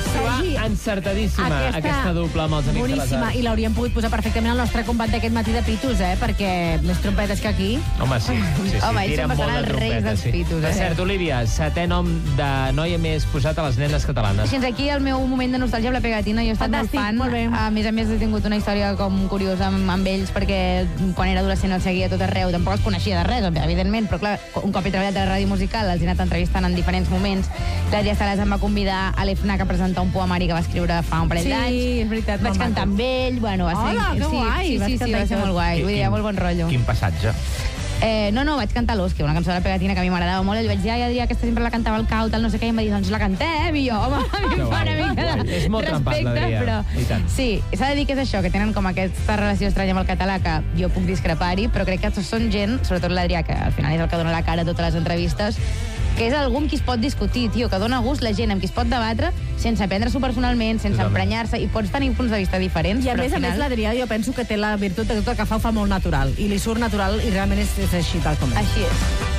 va encertadíssima aquesta dupla amb els Amics de les Arts. I l'hauríem pogut posar perfectament al nostre combat d'aquest matí de pitos, perquè més trompetes que aquí. Home, sí. Home, ells són bastant els reis dels pitos. Per cert, Olivia, 7è nom de noia més posat a les nenes catalanes. Així, aquí el meu moment de nostàlgia amb la pegatina, jo he estat molt fan. A més, he tingut una història com curiosa amb ells, perquè quan era adolescent els seguia tot arreu, tampoc els coneixia de res, evidentment, però clar, un cop he treballat a la ràdio musical, els he anat entrevistant en diferents moments. L'Adrià Salas em va convidar a l'EFNAC a presentar un poemari que va escriure fa un parell d'anys. Sí, és veritat. Vaig cantar amb ell, bueno, va ser... Hola, que guai! Sí, va ser molt guai, vull dir, molt bon rotllo. Quin passatge. No, vaig cantar l'Osque, una cançó de la pegatina que a mi m'agradava molt, i li vaig dir, ai, Adrià, aquesta sempre la cantava el Cau, tal, no sé què, i em va dir, doncs la cantem, i jo, home, a mi em fa una mica de és molt trempat, l'Adrià, però... Sí, s'ha de dir que és això, que tenen com aquesta relació estranya amb el català, que jo puc discrepar-hi, però crec que són gent, sobretot l'Adrià, que al final és el que dona la cara a totes les entrevistes, que és algú amb qui es pot discutir, tio, que dona gust la gent amb qui es pot debatre sense prendre-s'ho personalment, sense emprenyar-se, i pots tenir punts de vista diferents. I a més, l'Adrià jo penso que té la virtut de que tot el que fa ho fa molt natural, i li surt natural i realment és així tal com és. Així és.